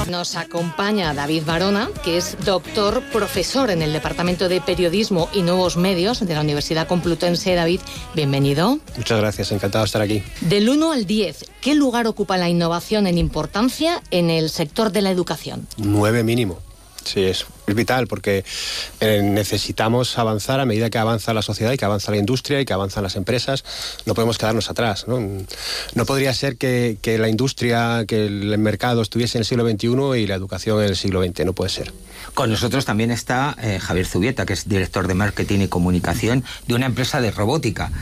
Nos acompaña David Varona, que es doctor, profesor en el Departamento de Periodismo y Nuevos Medios de la Universidad Complutense. David, bienvenido. Muchas gracias, encantado de estar aquí. Del 1 al 10, ¿qué lugar ocupa la innovación en importancia en el sector de la educación? 9 mínimo. Sí, es vital porque necesitamos avanzar a medida que avanza la sociedad y que avanza la industria y que avanzan las empresas. No podemos quedarnos atrás, ¿no? No podría ser que la industria, que el mercado estuviese en el siglo XXI y la educación en el siglo XX. No puede ser. Con nosotros también está Javier Zubieta, que es director de Marketing y Comunicación de una empresa de robótica,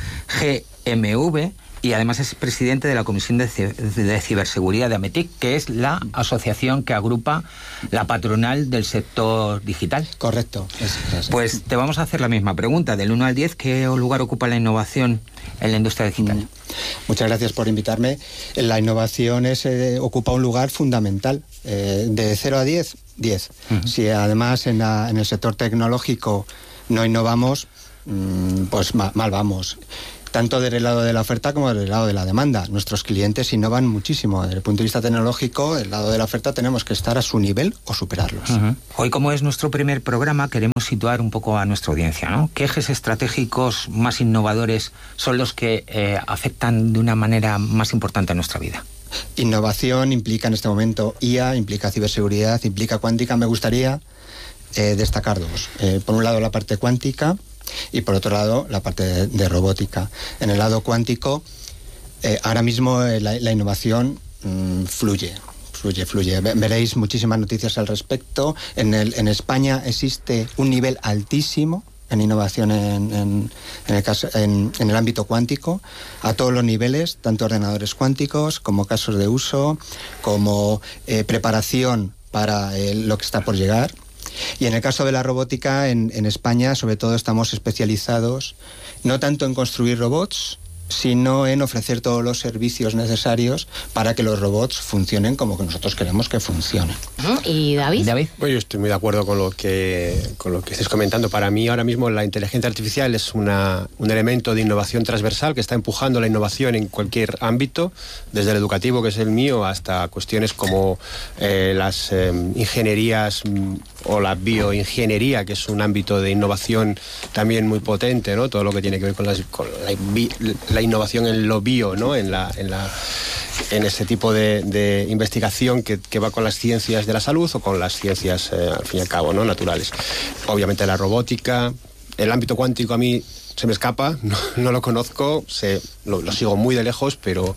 GMV, y además es presidente de la Comisión de Ciberseguridad de AMETIC, que es la asociación que agrupa la patronal del sector digital. Correcto. Pues te vamos a hacer la misma pregunta. Del 1 al 10, ¿qué lugar ocupa la innovación en la industria digital? Muchas gracias por invitarme. La innovación ocupa un lugar fundamental. De 0 a 10, 10. Si además en el sector tecnológico no innovamos, pues mal vamos. Tanto del lado de la oferta como del lado de la demanda. Nuestros clientes innovan muchísimo. Desde el punto de vista tecnológico, del lado de la oferta tenemos que estar a su nivel o superarlos. Hoy, como es nuestro primer programa, queremos situar un poco a nuestra audiencia, ¿no? ¿Qué ejes estratégicos más innovadores son los que afectan de una manera más importante a nuestra vida? Innovación implica en este momento IA, implica ciberseguridad, implica cuántica. Me gustaría destacar dos. Por un lado, la parte cuántica, y por otro lado la parte de robótica. En el lado cuántico, ahora mismo la innovación fluye. Veréis muchísimas noticias al respecto. En España existe un nivel altísimo en innovación en el ámbito cuántico, a todos los niveles, tanto ordenadores cuánticos como casos de uso, como preparación para lo que está por llegar. Y en el caso de la robótica, en España, sobre todo, estamos especializados no tanto en construir robots, sino en ofrecer todos los servicios necesarios para que los robots funcionen como que nosotros queremos que funcionen. ¿Y David? Pues yo estoy muy de acuerdo con lo que estáis comentando. Para mí, ahora mismo, la inteligencia artificial es un elemento de innovación transversal que está empujando la innovación en cualquier ámbito, desde el educativo, que es el mío, hasta cuestiones como las ingenierías o la bioingeniería, que es un ámbito de innovación también muy potente, ¿no? Todo lo que tiene que ver con la innovación en lo bio, ¿no? En ese tipo de investigación que va con las ciencias de la salud o con las ciencias, al fin y al cabo, ¿no? Naturales. Obviamente la robótica, el ámbito cuántico a mí se me escapa, no lo conozco, lo sigo muy de lejos, pero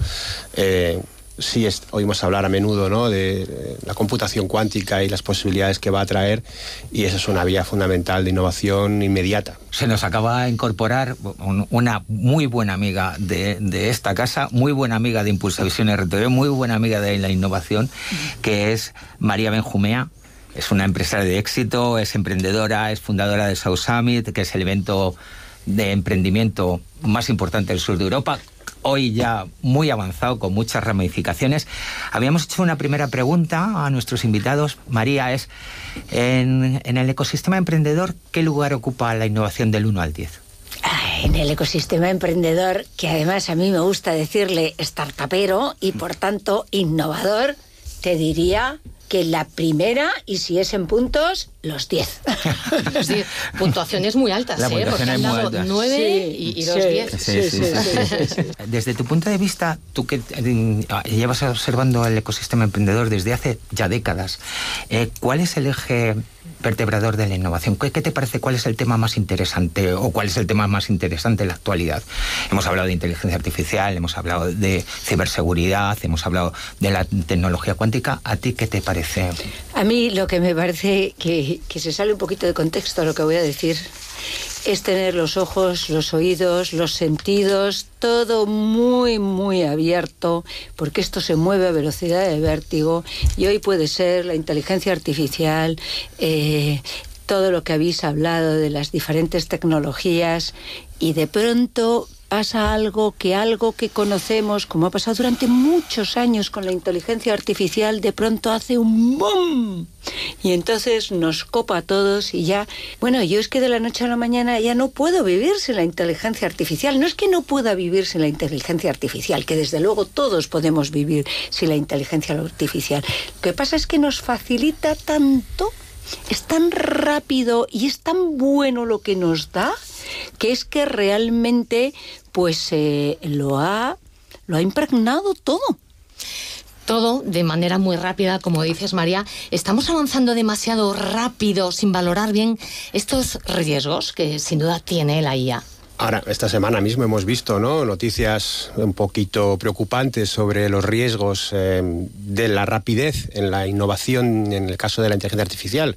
sí oímos hablar a menudo, ¿no? De la computación cuántica y las posibilidades que va a traer, y esa es una vía fundamental de innovación inmediata. Se nos acaba de incorporar una muy buena amiga de esta casa, muy buena amiga de Impulsavisión RTV, muy buena amiga de la innovación, que es María Benjumea. Es una empresaria de éxito, es emprendedora, es fundadora de South Summit, que es el evento de emprendimiento más importante del sur de Europa. Hoy ya muy avanzado, con muchas ramificaciones. Habíamos hecho una primera pregunta a nuestros invitados. María, es en el ecosistema emprendedor, ¿qué lugar ocupa la innovación del 1 al 10? En el ecosistema emprendedor, que además a mí me gusta decirle startupero y por tanto innovador, te diría que la primera, y si es en puntos, los 10. Sí, puntuaciones muy altas, porque han dado 9 y 2 10. Sí. Desde tu punto de vista, tú que llevas observando el ecosistema emprendedor desde hace ya décadas, ¿cuál es el eje vertebrador de la innovación? ¿Qué te parece? ¿Cuál es el tema más interesante o cuál es el tema más interesante en la actualidad? Hemos hablado de inteligencia artificial, hemos hablado de ciberseguridad, hemos hablado de la tecnología cuántica. ¿A ti qué te parece? A mí lo que me parece que se sale un poquito de contexto lo que voy a decir es tener los ojos, los oídos, los sentidos, todo muy, muy abierto, porque esto se mueve a velocidad de vértigo y hoy puede ser la inteligencia artificial, todo lo que habéis hablado de las diferentes tecnologías, y de pronto pasa algo que conocemos, como ha pasado durante muchos años con la inteligencia artificial, de pronto hace un boom. Y entonces nos copa a todos y ya... Bueno, yo es que de la noche a la mañana ya no puedo vivir sin la inteligencia artificial. No es que no pueda vivir sin la inteligencia artificial, que desde luego todos podemos vivir sin la inteligencia artificial. Lo que pasa es que nos facilita tanto, es tan rápido y es tan bueno lo que nos da, que es que realmente pues lo ha impregnado todo. Todo de manera muy rápida, como dices, María. Estamos avanzando demasiado rápido sin valorar bien estos riesgos que sin duda tiene la IA. Ahora, esta semana mismo hemos visto, ¿no?, noticias un poquito preocupantes sobre los riesgos de la rapidez en la innovación en el caso de la inteligencia artificial.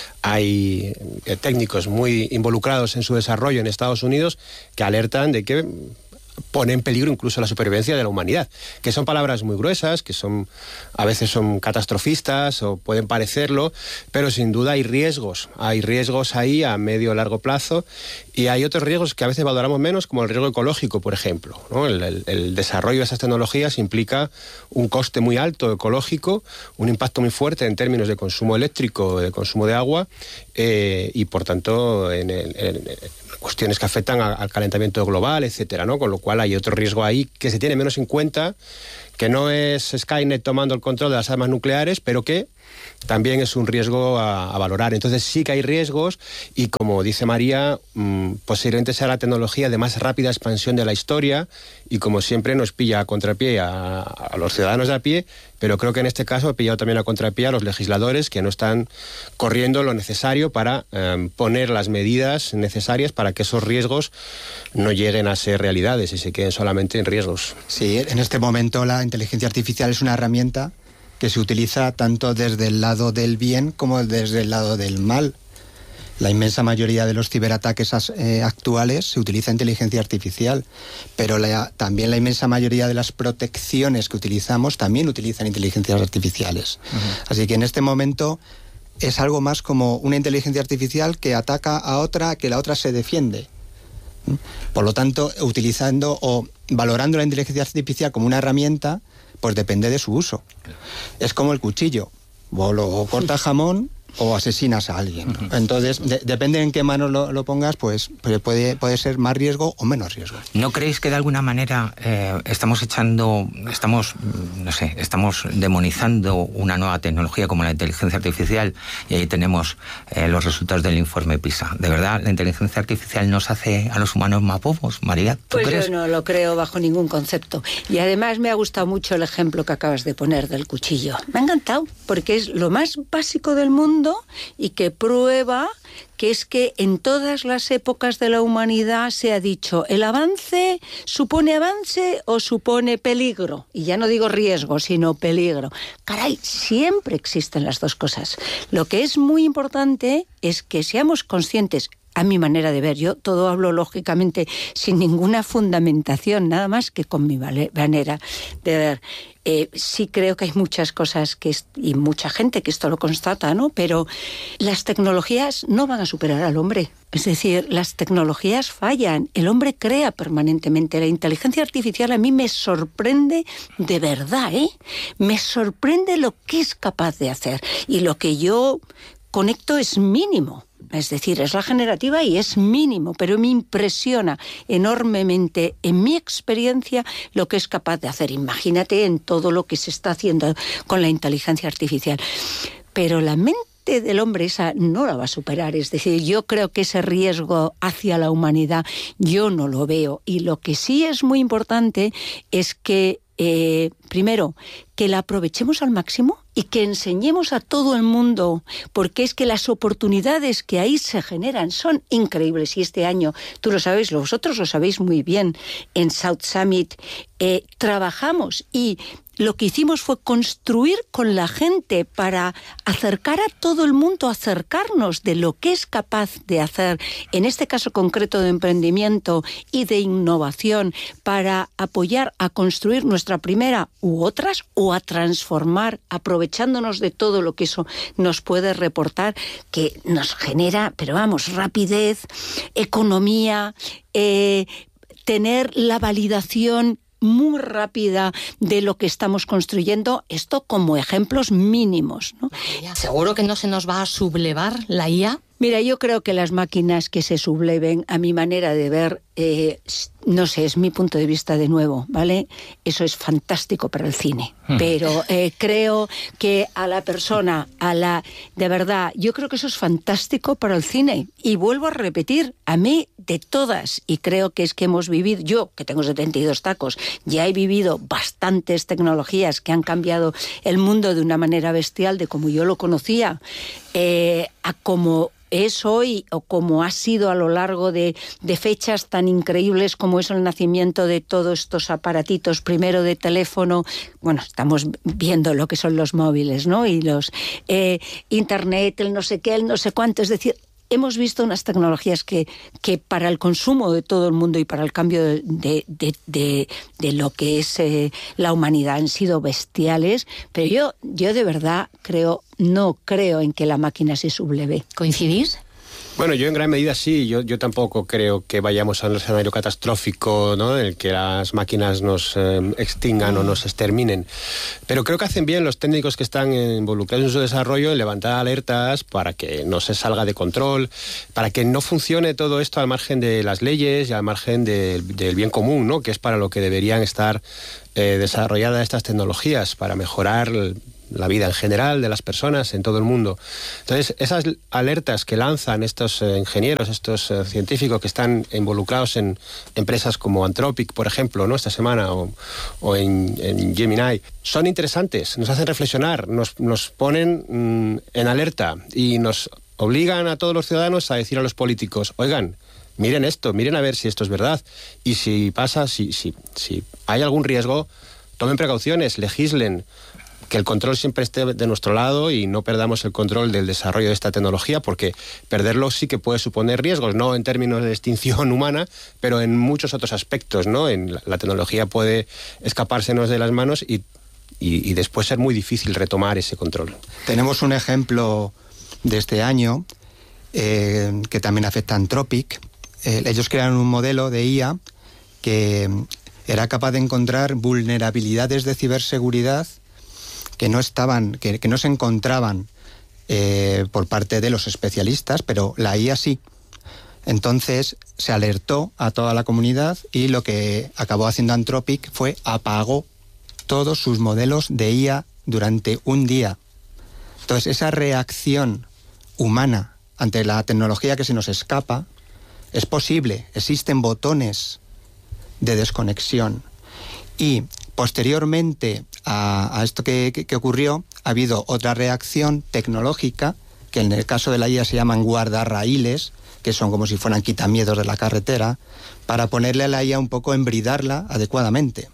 Hay técnicos muy involucrados en su desarrollo en Estados Unidos que alertan de que pone en peligro incluso la supervivencia de la humanidad, que son palabras muy gruesas, que a veces son catastrofistas o pueden parecerlo, pero sin duda hay riesgos ahí a medio o largo plazo, y hay otros riesgos que a veces valoramos menos, como el riesgo ecológico, por ejemplo, ¿no? El desarrollo de esas tecnologías implica un coste muy alto ecológico, un impacto muy fuerte en términos de consumo eléctrico, de consumo de agua, y por tanto en cuestiones que afectan al calentamiento global, etcétera, ¿no? Con lo cual hay otro riesgo ahí que se tiene menos en cuenta, que no es Skynet tomando el control de las armas nucleares, pero que también es un riesgo a valorar. Entonces sí que hay riesgos y, como dice María, posiblemente sea la tecnología de más rápida expansión de la historia y, como siempre, nos pilla a contrapié a los ciudadanos de a pie, pero creo que en este caso ha pillado también a contrapié a los legisladores, que no están corriendo lo necesario para poner las medidas necesarias para que esos riesgos no lleguen a ser realidades y se queden solamente en riesgos. Sí, en este momento la inteligencia artificial es una herramienta que se utiliza tanto desde el lado del bien como desde el lado del mal. La inmensa mayoría de los ciberataques actuales se utiliza inteligencia artificial, pero también la inmensa mayoría de las protecciones que utilizamos también utilizan inteligencias artificiales. Así que en este momento es algo más como una inteligencia artificial que ataca a otra, que la otra se defiende. Por lo tanto, utilizando o valorando la inteligencia artificial como una herramienta, pues depende de su uso. Es como el cuchillo, o cortas jamón o asesinas a alguien. Entonces, depende en qué manos lo pongas, pues puede ser más riesgo o menos riesgo. ¿No creéis que de alguna manera estamos demonizando una nueva tecnología como la inteligencia artificial? Y ahí tenemos los resultados del informe PISA. ¿De verdad la inteligencia artificial nos hace a los humanos más bobos, María? ¿Tú crees? Yo no lo creo bajo ningún concepto. Y además me ha gustado mucho el ejemplo que acabas de poner del cuchillo. Me ha encantado, porque es lo más básico del mundo y que prueba que es que en todas las épocas de la humanidad se ha dicho, ¿el avance supone avance o supone peligro? Y ya no digo riesgo, sino peligro. Caray, siempre existen las dos cosas. Lo que es muy importante es que seamos conscientes, a mi manera de ver, yo todo hablo lógicamente sin ninguna fundamentación, nada más que con mi manera de ver. Sí creo que hay muchas cosas y mucha gente que esto lo constata, ¿no? Pero las tecnologías no van a superar al hombre. Es decir, las tecnologías fallan. El hombre crea permanentemente. La inteligencia artificial a mí me sorprende de verdad, ¿eh? Me sorprende lo que es capaz de hacer. Y lo que yo conecto es mínimo. Es decir, es la generativa y es mínimo, pero me impresiona enormemente, en mi experiencia, lo que es capaz de hacer. Imagínate en todo lo que se está haciendo con la inteligencia artificial. Pero la mente del hombre esa no la va a superar. Es decir, yo creo que ese riesgo hacia la humanidad yo no lo veo. Y lo que sí es muy importante es que, primero, que la aprovechemos al máximo y que enseñemos a todo el mundo, porque es que las oportunidades que ahí se generan son increíbles. Y este año, tú lo sabéis, vosotros lo sabéis muy bien, en South Summit trabajamos y lo que hicimos fue construir con la gente para acercar a todo el mundo, acercarnos de lo que es capaz de hacer, en este caso concreto de emprendimiento y de innovación, para apoyar a construir nuestra primera u otras, o a transformar, aprovechándonos de todo lo que eso nos puede reportar, que nos genera, pero vamos, rapidez, economía, tener la validación muy rápida de lo que estamos construyendo, esto como ejemplos mínimos, ¿no? ¿Seguro que no se nos va a sublevar la IA? Mira, yo creo que las máquinas que se subleven, a mi manera de ver, no sé, es mi punto de vista de nuevo, ¿vale? Eso es fantástico para el cine, pero creo que a la persona, de verdad, yo creo que eso es fantástico para el cine. Y vuelvo a repetir, a mí de todas, y creo que es que hemos vivido, yo que tengo 72 tacos, ya he vivido bastantes tecnologías que han cambiado el mundo de una manera bestial, de como yo lo conocía, a como es hoy o como ha sido a lo largo de fechas tan increíbles como es el nacimiento de todos estos aparatitos, primero de teléfono, bueno, estamos viendo lo que son los móviles, ¿no? Y los internet, el no sé qué, el no sé cuánto, es decir, hemos visto unas tecnologías que para el consumo de todo el mundo y para el cambio de lo que es la humanidad han sido bestiales, pero yo de verdad no creo en que la máquina se subleve. ¿Coincidís? Bueno, yo en gran medida sí. Yo tampoco creo que vayamos a un escenario catastrófico, ¿no?, en el que las máquinas nos extingan o nos exterminen. Pero creo que hacen bien los técnicos que están involucrados en su desarrollo en levantar alertas para que no se salga de control, para que no funcione todo esto al margen de las leyes y al margen del bien común, ¿no?, que es para lo que deberían estar desarrolladas estas tecnologías, para mejorar la vida en general de las personas en todo el mundo. Entonces, esas alertas que lanzan estos ingenieros, estos científicos que están involucrados en empresas como Anthropic, por ejemplo, ¿no?, esta semana, o en Gemini, son interesantes, nos hacen reflexionar, nos ponen en alerta y nos obligan a todos los ciudadanos a decir a los políticos, oigan, miren esto, miren a ver si esto es verdad, y si pasa, si hay algún riesgo, tomen precauciones, legislen, que el control siempre esté de nuestro lado y no perdamos el control del desarrollo de esta tecnología, porque perderlo sí que puede suponer riesgos, no en términos de extinción humana, pero en muchos otros aspectos, ¿no? La tecnología puede escapársenos de las manos y después ser muy difícil retomar ese control. Tenemos un ejemplo de este año que también afecta a Anthropic. Ellos crearon un modelo de IA que era capaz de encontrar vulnerabilidades de ciberseguridad que no se encontraban por parte de los especialistas, pero la IA sí. Entonces se alertó a toda la comunidad y lo que acabó haciendo Anthropic fue apagó todos sus modelos de IA durante un día. Entonces esa reacción humana ante la tecnología que se nos escapa es posible. Existen botones de desconexión. Y posteriormente a esto que ocurrió, ha habido otra reacción tecnológica, que en el caso de la IA se llaman guardarraíles, que son como si fueran quitamiedos de la carretera, para ponerle a la IA un poco, embridarla adecuadamente.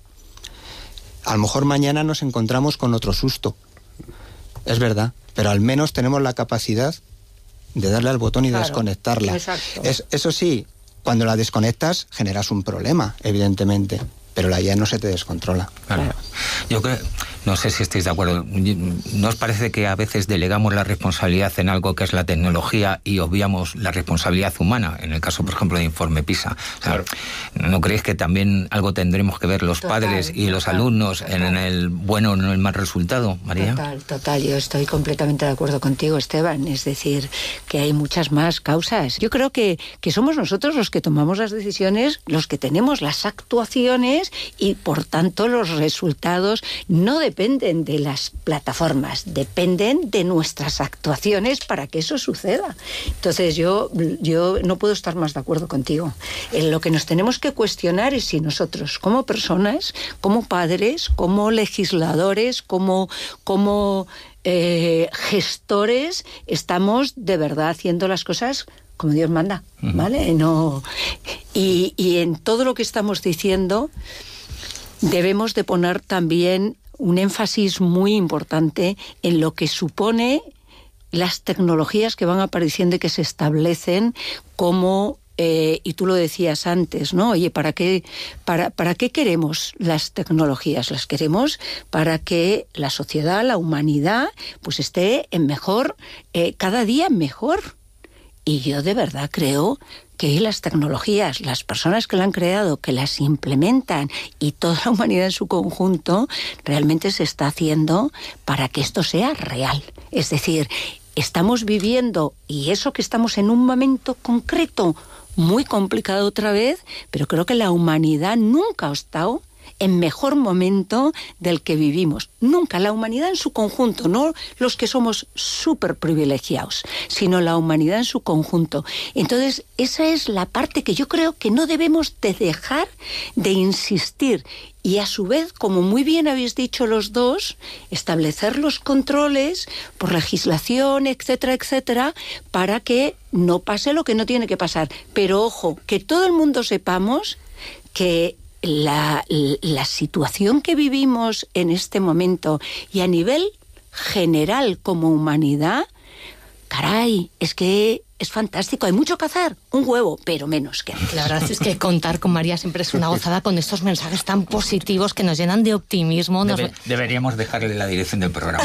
A lo mejor mañana nos encontramos con otro susto, es verdad, pero al menos tenemos la capacidad de darle al botón y desconectarla. Eso sí, cuando la desconectas generas un problema, evidentemente, pero la IA no se te descontrola. Claro. Yo creo, no sé si estáis de acuerdo, ¿no os parece que a veces delegamos la responsabilidad en algo que es la tecnología y obviamos la responsabilidad humana? En el caso, por ejemplo, de Informe PISA. O sea, ¿no creéis que también algo tendremos que ver los padres y los alumnos en el bueno o en el mal resultado, María? Total. Yo estoy completamente de acuerdo contigo, Esteban. Es decir, que hay muchas más causas. Yo creo que somos nosotros los que tomamos las decisiones, los que tenemos las actuaciones y, por tanto, los resultados no dependen de las plataformas, dependen de nuestras actuaciones para que eso suceda. Entonces yo no puedo estar más de acuerdo contigo. En lo que nos tenemos que cuestionar es si nosotros, como personas, como padres, como legisladores, como gestores, estamos de verdad haciendo las cosas como Dios manda, ¿vale? No, y en todo lo que estamos diciendo debemos de poner también un énfasis muy importante en lo que supone las tecnologías que van apareciendo y que se establecen como, y tú lo decías antes, ¿no? Oye, ¿para qué queremos las tecnologías? Las queremos para que la sociedad, la humanidad, pues esté en mejor, cada día mejor. Y yo de verdad creo que las tecnologías, las personas que la han creado, que las implementan y toda la humanidad en su conjunto, realmente se está haciendo para que esto sea real. Es decir, estamos viviendo, y eso que estamos en un momento concreto, muy complicado otra vez, pero creo que la humanidad nunca ha estado en mejor momento del que vivimos. Nunca, la humanidad en su conjunto, no los que somos súper privilegiados, sino la humanidad en su conjunto. Entonces, esa es la parte que yo creo que no debemos de dejar de insistir. Y a su vez, como muy bien habéis dicho los dos, establecer los controles por legislación, etcétera, etcétera, para que no pase lo que no tiene que pasar. Pero ojo, que todo el mundo sepamos que la situación que vivimos en este momento y a nivel general como humanidad, caray, es que es fantástico, hay mucho que hacer, un huevo, pero menos que antes. La verdad es que contar con María siempre es una gozada, con estos mensajes tan positivos que nos llenan de optimismo. Deberíamos dejarle la dirección del programa.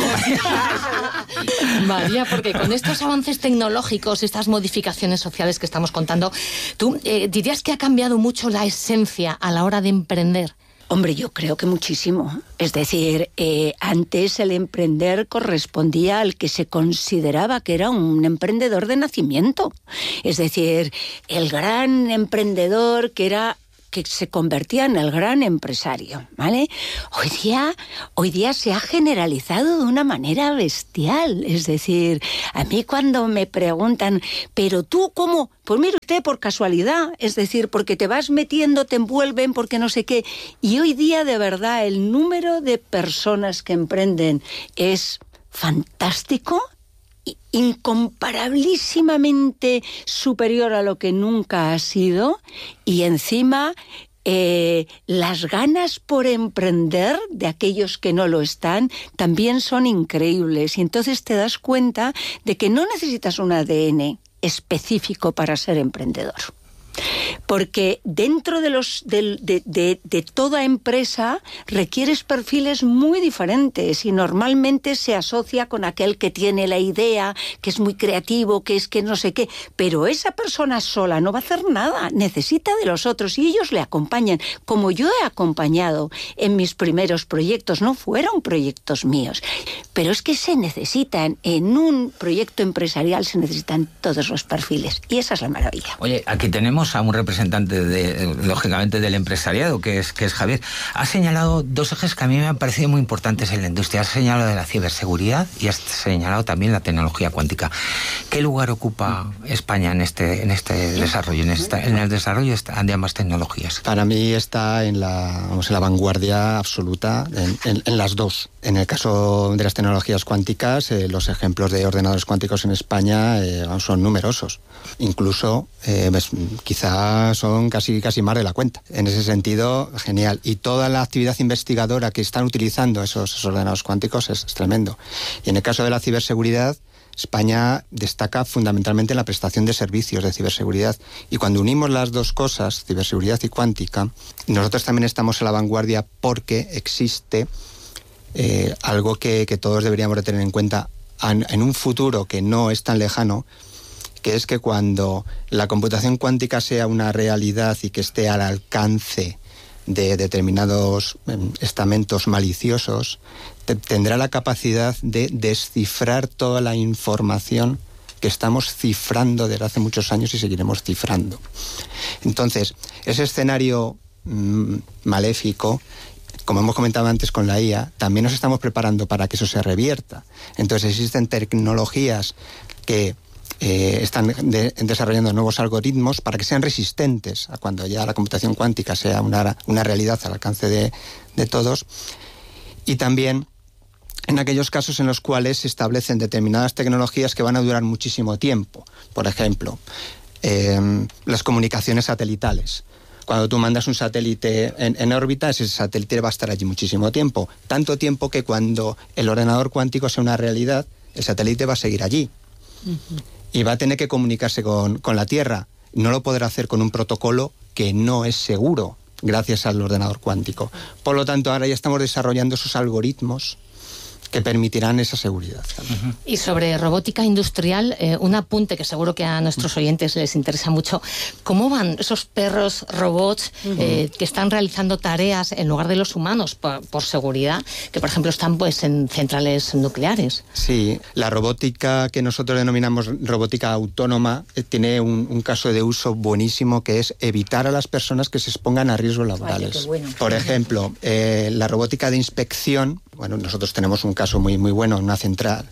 María, porque con estos avances tecnológicos, estas modificaciones sociales que estamos contando, ¿tú dirías que ha cambiado mucho la esencia a la hora de emprender? Hombre, yo creo que muchísimo. Es decir, antes el emprender correspondía al que se consideraba que era un emprendedor de nacimiento. Es decir, el gran emprendedor que se convertía en el gran empresario, ¿vale? Hoy día se ha generalizado de una manera bestial. Es decir, a mí cuando me preguntan, ¿pero tú cómo? Pues mire usted, por casualidad, es decir, porque te vas metiendo, te envuelven, porque no sé qué. Y hoy día, de verdad, el número de personas que emprenden es fantástico, incomparabilísimamente superior a lo que nunca ha sido, y encima las ganas por emprender de aquellos que no lo están también son increíbles, y entonces te das cuenta de que no necesitas un ADN específico para ser emprendedor. Porque dentro de toda empresa requieres perfiles muy diferentes y normalmente se asocia con aquel que tiene la idea, que es muy creativo, que es que no sé qué, pero esa persona sola no va a hacer nada, necesita de los otros y ellos le acompañan, como yo he acompañado en mis primeros proyectos, no fueron proyectos míos, pero es que se necesitan, en un proyecto empresarial se necesitan todos los perfiles y esa es la maravilla. Oye, aquí tenemos a un representante lógicamente del empresariado, que es Javier. Ha señalado dos ejes que a mí me han parecido muy importantes en la industria. Has señalado de la ciberseguridad y has señalado también la tecnología cuántica. ¿Qué lugar ocupa España en este desarrollo, en el desarrollo de ambas tecnologías? Para mí está en la vanguardia absoluta en las dos. En el caso de las tecnologías cuánticas, los ejemplos de ordenadores cuánticos en España son numerosos. Incluso quizá son casi más de la cuenta. En ese sentido, genial. Y toda la actividad investigadora que están utilizando esos ordenadores cuánticos es tremendo. Y en el caso de la ciberseguridad, España destaca fundamentalmente en la prestación de servicios de ciberseguridad. Y cuando unimos las dos cosas, ciberseguridad y cuántica, nosotros también estamos a la vanguardia porque existe algo que todos deberíamos de tener en cuenta en un futuro que no es tan lejano, que es que cuando la computación cuántica sea una realidad y que esté al alcance de determinados estamentos maliciosos, tendrá la capacidad de descifrar toda la información que estamos cifrando desde hace muchos años y seguiremos cifrando. Entonces, ese escenario maléfico, como hemos comentado antes con la IA, también nos estamos preparando para que eso se revierta. Entonces existen tecnologías que están desarrollando nuevos algoritmos para que sean resistentes a cuando ya la computación cuántica sea una realidad al alcance de todos. Y también en aquellos casos en los cuales se establecen determinadas tecnologías que van a durar muchísimo tiempo. Por ejemplo, las comunicaciones satelitales. Cuando tú mandas un satélite en órbita, ese satélite va a estar allí muchísimo tiempo. Tanto tiempo que cuando el ordenador cuántico sea una realidad, el satélite va a seguir allí. Uh-huh. Y va a tener que comunicarse con la Tierra. No lo podrá hacer con un protocolo que no es seguro, gracias al ordenador cuántico. Por lo tanto, ahora ya estamos desarrollando esos algoritmos que permitirán esa seguridad. Y sobre robótica industrial, un apunte que seguro que a nuestros oyentes les interesa mucho. ¿Cómo van esos perros robots que están realizando tareas en lugar de los humanos por seguridad, que por ejemplo están pues en centrales nucleares? Sí, la robótica que nosotros denominamos robótica autónoma tiene un caso de uso buenísimo, que es evitar a las personas que se expongan a riesgos laborales. Ay, bueno. Por ejemplo, la robótica de inspección. Bueno, nosotros tenemos un caso muy bueno en una central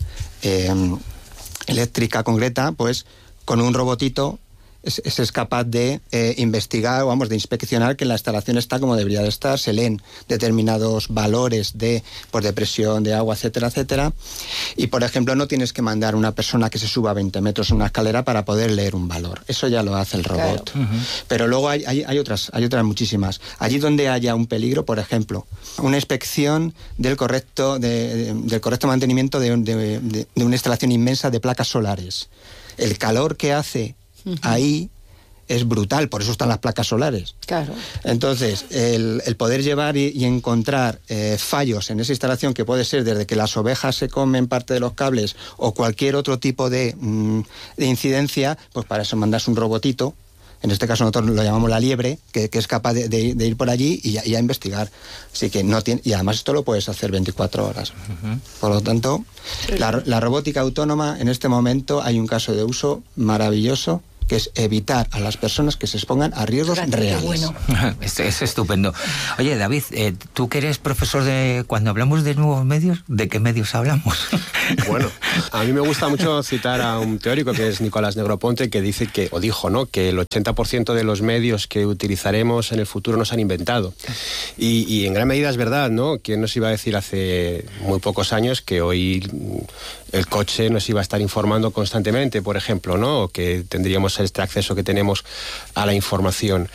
eléctrica concreta, pues con un robotito es capaz de investigar, vamos, de inspeccionar que la instalación está como debería de estar, se leen determinados valores de presión, de agua, etcétera, etcétera. Y, por ejemplo, no tienes que mandar a una persona que se suba a 20 metros en una escalera para poder leer un valor. Eso ya lo hace el robot. Claro. Pero luego hay otras muchísimas. Allí donde haya un peligro, por ejemplo, una inspección del correcto mantenimiento de una instalación inmensa de placas solares. El calor que hace ahí es brutal, por eso están las placas solares. Claro. Entonces, el poder llevar y encontrar fallos en esa instalación, que puede ser desde que las ovejas se comen parte de los cables o cualquier otro tipo de incidencia, pues para eso mandas un robotito. En este caso nosotros lo llamamos la liebre, que es capaz de ir por allí y a investigar. Así que no tiene, y además esto lo puedes hacer 24 horas. Por lo tanto, la robótica autónoma, en este momento hay un caso de uso maravilloso, que es evitar a las personas que se expongan a riesgos reales. Bueno. Es estupendo. Oye, David, tú que eres profesor cuando hablamos de nuevos medios, ¿de qué medios hablamos? Bueno, a mí me gusta mucho citar a un teórico que es Nicolás Negroponte, que dice que el 80% de los medios que utilizaremos en el futuro no se han inventado. Y en gran medida es verdad, ¿no? ¿Quién nos iba a decir hace muy pocos años que hoy el coche nos iba a estar informando constantemente, por ejemplo, ¿no? O que tendríamos este acceso que tenemos a la información.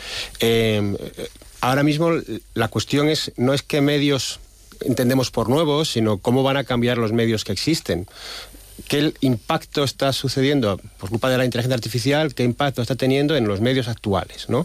Ahora mismo la cuestión no es qué medios entendemos por nuevos, sino cómo van a cambiar los medios que existen. ¿Qué impacto está sucediendo por culpa de la inteligencia artificial? ¿Qué impacto está teniendo en los medios actuales, ¿no?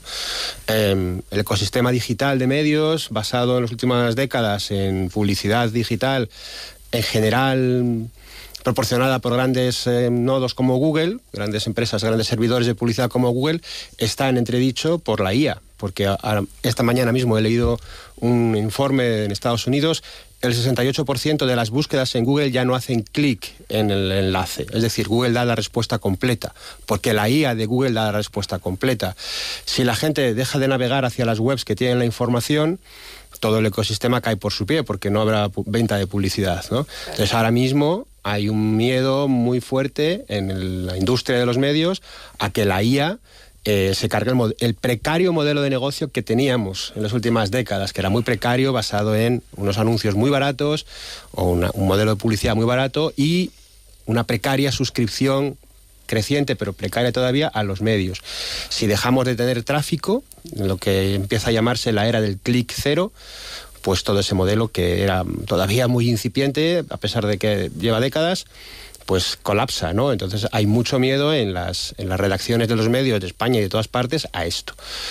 El ecosistema digital de medios, basado en las últimas décadas en publicidad digital, en general proporcionada por grandes nodos como Google, grandes empresas, grandes servidores de publicidad como Google, está en entredicho por la IA. Porque esta mañana mismo he leído un informe en Estados Unidos, el 68% de las búsquedas en Google ya no hacen clic en el enlace. Es decir, Google da la respuesta completa, porque la IA de Google da la respuesta completa. Si la gente deja de navegar hacia las webs que tienen la información, todo el ecosistema cae por su pie, porque no habrá venta de publicidad, ¿no? Entonces, ahora mismo hay un miedo muy fuerte en la industria de los medios a que la IA se cargue el precario modelo de negocio que teníamos en las últimas décadas, que era muy precario, basado en unos anuncios muy baratos o un modelo de publicidad muy barato y una precaria suscripción creciente, pero precaria todavía, a los medios. Si dejamos de tener tráfico, lo que empieza a llamarse la era del clic cero, pues todo ese modelo que era todavía muy incipiente, a pesar de que lleva décadas, pues colapsa, ¿no? Entonces hay mucho miedo en las redacciones de los medios de España y de todas partes a esto.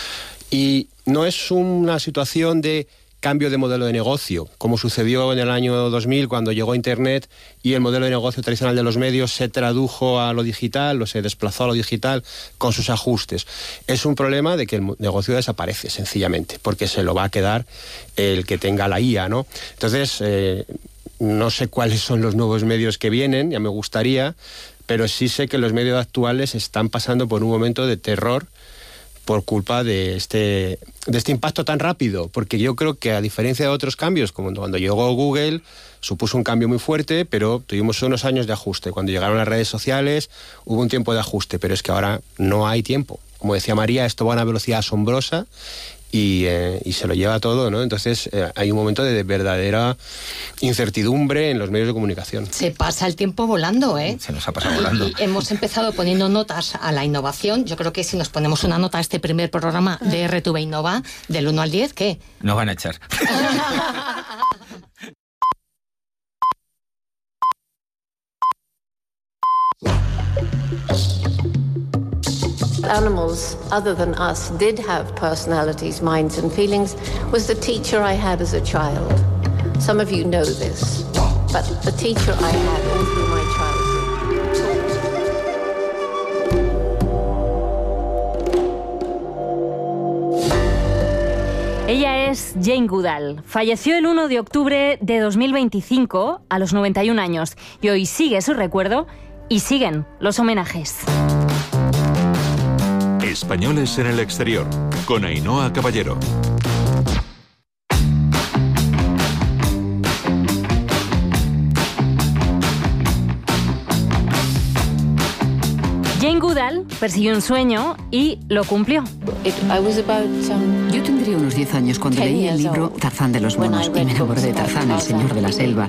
Y no es una situación de cambio de modelo de negocio, como sucedió en el año 2000 cuando llegó Internet y el modelo de negocio tradicional de los medios se tradujo a lo digital o se desplazó a lo digital con sus ajustes. Es un problema de que el negocio desaparece, sencillamente, porque se lo va a quedar el que tenga la IA, ¿no? Entonces, no sé cuáles son los nuevos medios que vienen, ya me gustaría, pero sí sé que los medios actuales están pasando por un momento de terror por culpa de este impacto tan rápido, porque yo creo que a diferencia de otros cambios, como cuando llegó Google, supuso un cambio muy fuerte, pero tuvimos unos años de ajuste. Cuando llegaron las redes sociales hubo un tiempo de ajuste, pero es que ahora no hay tiempo. Como decía María, esto va a una velocidad asombrosa y se lo lleva todo, ¿no? Entonces hay un momento de verdadera incertidumbre en los medios de comunicación. Se pasa el tiempo volando, ¿eh? Se nos ha pasado volando. Y hemos empezado poniendo notas a la innovación. Yo creo que si nos ponemos una nota a este primer programa de RTV Innova, del 1 al 10, ¿qué? Nos van a echar. Animals, other than us, did have personalities, minds and feelings, was the teacher I had as a child. Some of you know this. but the teacher I had all through my childhood. Ella es Jane Goodall. Falleció el 1 de octubre de 2025 a los 91 años y hoy sigue su recuerdo y siguen los homenajes. Españoles en el exterior, con Ainhoa Caballero. Jane Goodall persiguió un sueño y lo cumplió. Yo tendría unos 10 años cuando leí el libro Tarzán de los monos y me enamoré de Tarzán, el señor de la selva.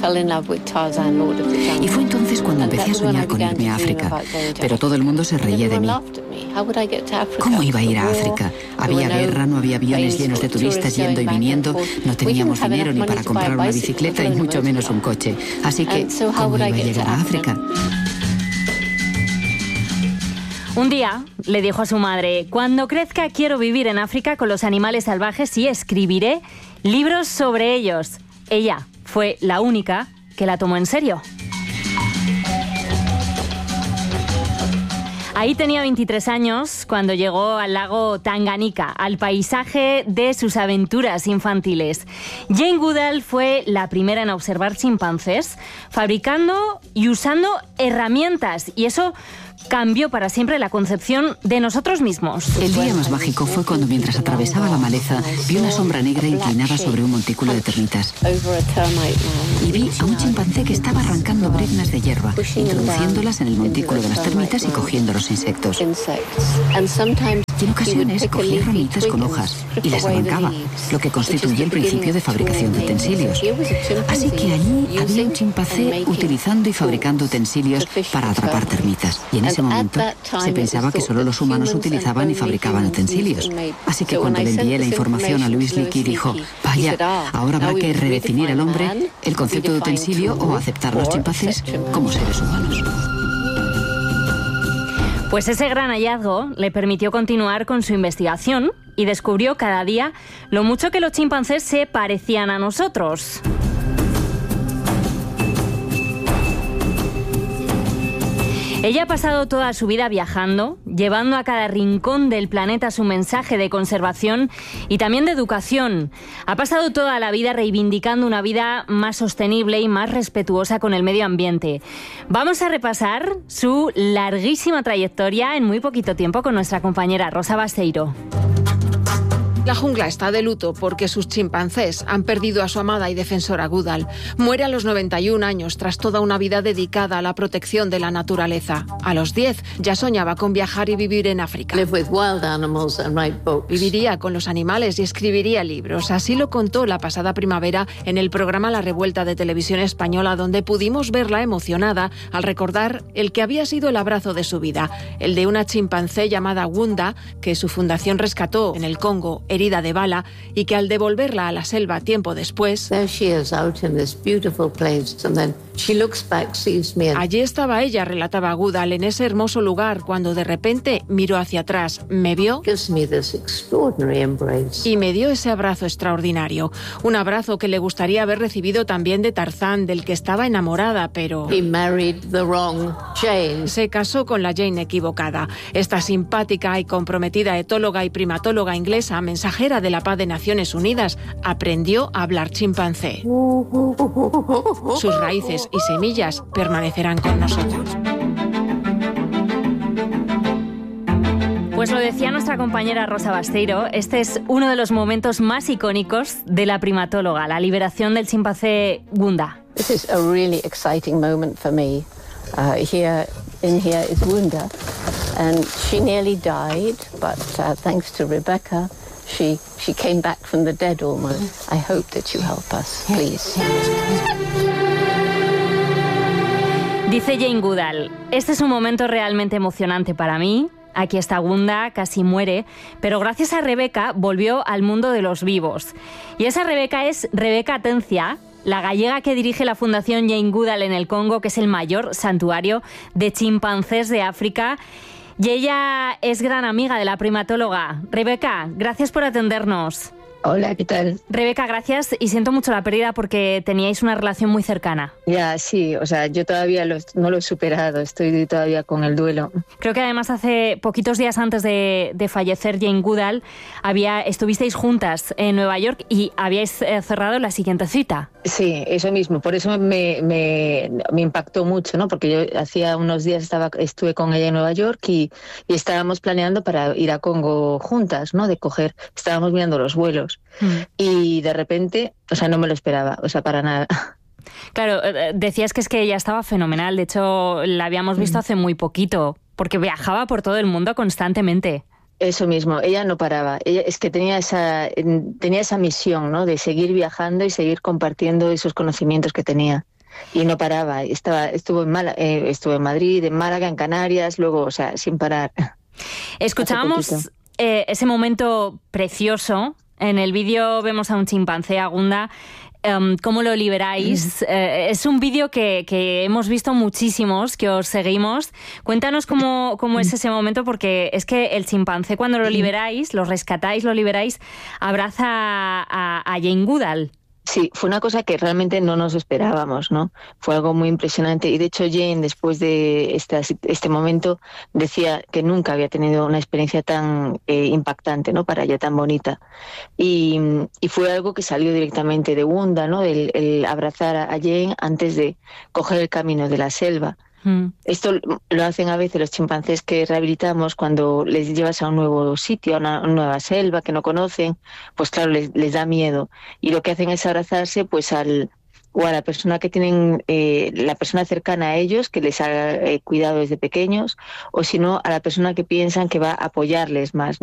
Y fue entonces cuando empecé a soñar con irme a África, pero todo el mundo se reía de mí. ¿Cómo iba a ir a África? Había guerra, no había aviones llenos de turistas yendo y viniendo, no teníamos dinero ni para comprar una bicicleta y mucho menos un coche. Así que, ¿cómo iba a llegar a África? Un día le dijo a su madre: cuando crezca quiero vivir en África con los animales salvajes y escribiré libros sobre ellos. Ella fue la única que la tomó en serio. Ahí tenía 23 años cuando llegó al lago Tanganika, al paisaje de sus aventuras infantiles. Jane Goodall fue la primera en observar chimpancés, fabricando y usando herramientas, y eso cambió para siempre la concepción de nosotros mismos. El día más mágico fue cuando, mientras atravesaba la maleza, vi una sombra negra inclinada sobre un montículo de termitas. Y vi a un chimpancé que estaba arrancando briznas de hierba, introduciéndolas en el montículo de las termitas y cogiendo los insectos. Y en ocasiones cogía ramitas con hojas y las arrancaba, lo que constituye el principio de fabricación de utensilios. Así que allí había un chimpancé utilizando y fabricando utensilios para atrapar termitas. Y en ese momento se pensaba que solo los humanos utilizaban y fabricaban utensilios. Así que cuando le envié la información a Louise Leakey dijo: vaya, ahora habrá que redefinir al hombre, el concepto de utensilio o aceptar a los chimpancés como seres humanos. Pues ese gran hallazgo le permitió continuar con su investigación y descubrió cada día lo mucho que los chimpancés se parecían a nosotros. Ella ha pasado toda su vida viajando, llevando a cada rincón del planeta su mensaje de conservación y también de educación. Ha pasado toda la vida reivindicando una vida más sostenible y más respetuosa con el medio ambiente. Vamos a repasar su larguísima trayectoria en muy poquito tiempo con nuestra compañera Rosa Basteiro. La jungla está de luto porque sus chimpancés han perdido a su amada y defensora Goodall. Muere a los 91 años tras toda una vida dedicada a la protección de la naturaleza. A los 10 ya soñaba con viajar y vivir en África. Viviría con los animales y escribiría libros. Así lo contó la pasada primavera en el programa La Revuelta de Televisión Española, donde pudimos verla emocionada al recordar el que había sido el abrazo de su vida, el de una chimpancé llamada Wunda, que su fundación rescató en el Congo, herida de bala, y que al devolverla a la selva tiempo después, allí estaba ella, relataba Goodall, en ese hermoso lugar, cuando de repente miró hacia atrás, me vio y me dio ese abrazo extraordinario. Un abrazo que le gustaría haber recibido también de Tarzán, del que estaba enamorada, pero se casó con la Jane equivocada. Esta simpática y comprometida etóloga y primatóloga inglesa, mensajera de la paz de Naciones Unidas, aprendió a hablar chimpancé. Sus raíces y semillas permanecerán con nosotros. Pues lo decía nuestra compañera Rosa Basteiro, este es uno de los momentos más icónicos de la primatóloga, la liberación del chimpancé Wunda. This is a really exciting moment for me. Here is Wunda, and she nearly died, but thanks to Rebecca, she came back from the dead almost. I hope that you help us, please. Dice Jane Goodall: este es un momento realmente emocionante para mí. Aquí está Wunda, casi muere, pero gracias a Rebeca volvió al mundo de los vivos. Y esa Rebeca es Rebeca Atencia, la gallega que dirige la Fundación Jane Goodall en el Congo, que es el mayor santuario de chimpancés de África. Y ella es gran amiga de la primatóloga. Rebeca, gracias por atendernos. Hola, ¿qué tal? Rebeca, gracias y siento mucho la pérdida porque teníais una relación muy cercana. Ya, sí, o sea, yo todavía no lo he superado, estoy todavía con el duelo. Creo que además hace poquitos días antes de fallecer Jane Goodall estuvisteis juntas en Nueva York y habíais cerrado la siguiente cita. Sí, eso mismo, por eso me impactó mucho, ¿no? Porque yo hacía unos días estuve con ella en Nueva York y estábamos planeando para ir a Congo juntas, ¿no? Estábamos mirando los vuelos. Y de repente, o sea, no me lo esperaba, o sea, para nada. Claro, decías que es que ella estaba fenomenal, de hecho la habíamos visto hace muy poquito, porque viajaba por todo el mundo constantemente. Eso mismo, ella no paraba, ella es que tenía esa misión, ¿no? De seguir viajando y seguir compartiendo esos conocimientos que tenía. Y no paraba, estuvo en Madrid, en Málaga, en Canarias, luego, o sea, sin parar. Escuchábamos ese momento precioso. En el vídeo vemos a un chimpancé, a Gunda. ¿Cómo lo liberáis? Es un vídeo que hemos visto muchísimos, que os seguimos. Cuéntanos cómo es ese momento, porque es que el chimpancé, cuando lo liberáis, lo rescatáis, lo liberáis, abraza a Jane Goodall. Sí, fue una cosa que realmente no nos esperábamos, ¿no? Fue algo muy impresionante y de hecho Jane, después de este momento, decía que nunca había tenido una experiencia tan impactante, ¿no? Para ella, tan bonita. Y fue algo que salió directamente de Gunda, ¿no? El abrazar a Jane antes de coger el camino de la selva. Esto lo hacen a veces los chimpancés que rehabilitamos cuando les llevas a un nuevo sitio, a una nueva selva que no conocen, pues claro, les da miedo. Y lo que hacen es abrazarse pues a la persona que tienen, la persona cercana a ellos, que les ha cuidado desde pequeños, o si no, a la persona que piensan que va a apoyarles más, ¿no?